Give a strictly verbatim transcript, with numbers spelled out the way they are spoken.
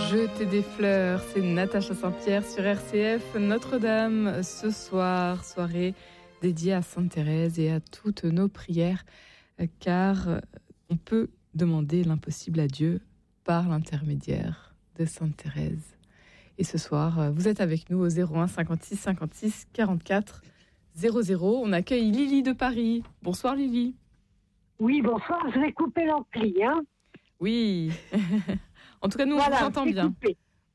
Jeter des fleurs, c'est Natacha Saint-Pierre sur R C F Notre-Dame. Ce soir, soirée dédiée à Sainte Thérèse et à toutes nos prières, car on peut demander l'impossible à Dieu par l'intermédiaire de Sainte Thérèse. Et ce soir, vous êtes avec nous au zéro un cinquante-six cinquante-six quarante-quatre zéro zéro. On accueille Lily de Paris. Bonsoir Lily. Oui, bonsoir. Je vais couper l'ampli, hein. Oui. En tout cas, nous, voilà, on vous entend bien. Coupé.